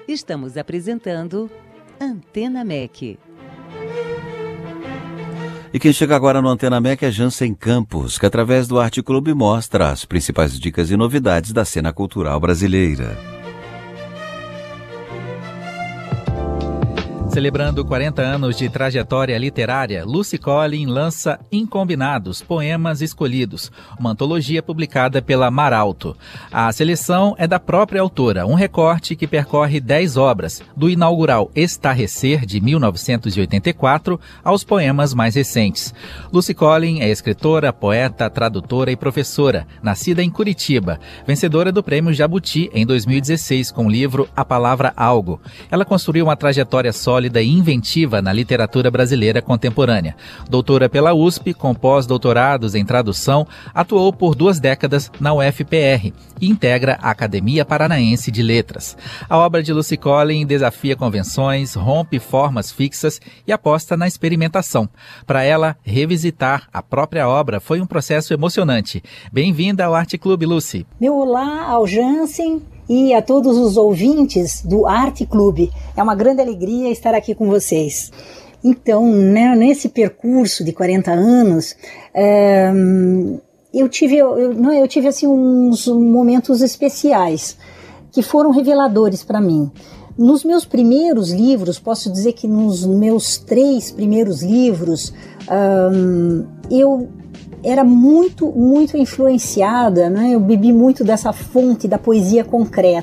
Estamos apresentando Antena MEC. E quem chega agora no Antena MEC é Jansen Campos, que através do Arte Clube mostra as principais dicas e novidades da cena cultural brasileira. Celebrando 40 anos de trajetória literária, Lucy Collin lança Incombinados, Poemas Escolhidos, uma antologia publicada pela Maralto. A seleção é da própria autora, um recorte que percorre 10 obras, do inaugural Estarrecer, de 1984, aos poemas mais recentes. Lucy Collin é escritora, poeta, tradutora e professora, nascida em Curitiba, vencedora do Prêmio Jabuti em 2016 com o livro A Palavra Algo. Ela construiu uma trajetória sólida e inventiva na literatura brasileira contemporânea. Doutora pela USP, com pós-doutorados em tradução, atuou por 2 décadas na UFPR e integra a Academia Paranaense de Letras. A obra de Lucy Collin desafia convenções, rompe formas fixas e aposta na experimentação. Para ela, revisitar a própria obra foi um processo emocionante. Bem-vinda ao Arte Clube, Lucy. Meu olá ao Jansen e a todos os ouvintes do Arte Clube. É uma grande alegria estar aqui com vocês. Então, nesse percurso de 40 anos, eu tive assim, uns momentos especiais que foram reveladores para mim. Nos meus primeiros livros, posso dizer que nos meus 3 primeiros livros, eu era muito influenciada, né? Eu bebi muito dessa fonte da poesia concreta.